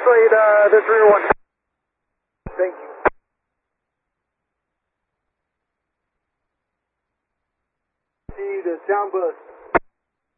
translate this rear one. Thank you. See the sound bus.